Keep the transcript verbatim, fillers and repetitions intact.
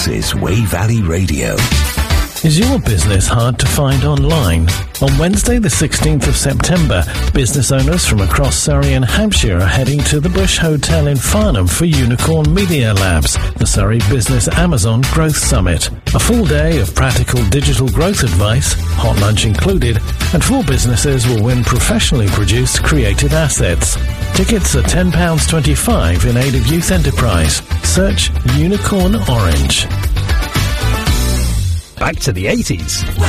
This is Wey Valley Radio. Is your business hard to find online? On Wednesday the sixteenth of September, business owners from across Surrey and Hampshire are heading to the Bush Hotel in Farnham for Unicorn Media Labs, the Surrey Business Amazon Growth Summit. A full day of practical digital growth advice, hot lunch included, and four businesses will win professionally produced creative assets. Tickets are ten pounds twenty-five in aid of youth enterprise. Search Unicorn Orange. Back to the eighties.